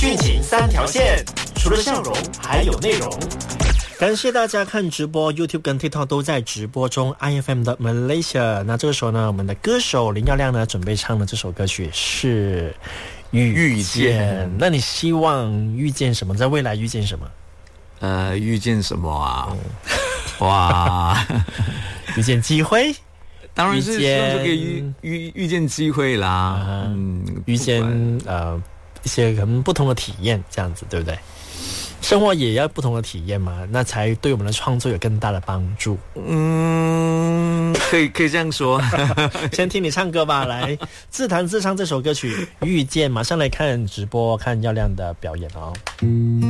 剧情3条线，除了笑容还有内容。感谢大家看直播 YouTube 跟 TikTok 都在直播中 IFM 的 Malaysia。 那这个时候呢，我们的歌手林耀亮呢准备唱的这首歌曲是遇见。那你希望遇见什么？在未来遇见什么？ 遇见什么啊？哇， 遇见机会， 当然是希望就可以遇见机会啦。 遇见一些可能不同的体验，这样子对不对？生活也要不同的体验嘛，那才对我们的创作有更大的帮助。 可以这样说。 先听你唱歌吧，来自弹自唱这首歌曲《遇见》，马上来看直播，看耀亮的表演哦。